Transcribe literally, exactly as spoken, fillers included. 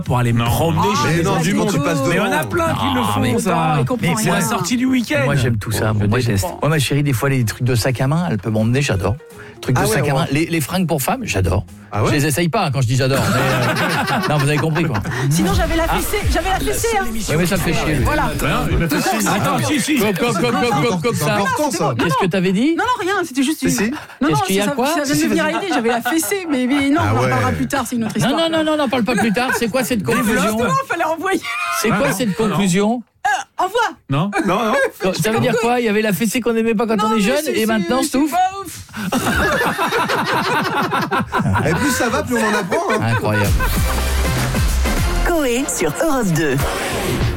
pour aller me promener Ah, chez mais les non, gens du du monde. tu passes Mais devant. on a plein qui le font, mais ça. il comprend Mais c'est rien. la sortie du week-end. Moi j'aime tout ça, Je moi déteste. comprends. Moi ma chérie, des fois les trucs de sac à main, elle peut m'emmener, j'adore. Trucs de Ah ouais, sac à ouais. main, les, les fringues pour femmes, j'adore. Ah ouais Je les essaye pas hein, quand je dis j'adore. Mais euh, non, vous avez compris quoi. Sinon, j'avais la fessée. J'avais la fessée, hein. Oui, mais ça me fait chier. lui. Voilà. Attends, si, si. Comme, comme, comme, comme, comme, comme C'est ça. important ça. Qu'est-ce que t'avais dit? Non, non, rien, c'était juste une. Si, si. Non, non, Qu'est-ce qu'il y a, ça, quoi ça vient de me venir à l'idée, j'avais la fessée, mais, mais non, Ah on en ouais. parlera plus tard, c'est une autre Non, histoire. non, non, non, non, parle pas plus tard. C'est quoi cette conclusion? Justement, fallait envoyer. C'est quoi cette conclusion? Envoie. Non. Non, non. Ça veut dire quoi? Il y avait la fessée qu'on aimait pas quand Non, on est mais jeune c'est- et c'est- maintenant c'est Stouff? pas ouf. Et plus ça va, plus on en apprend. Hein. Incroyable. Coé sur Europe deux.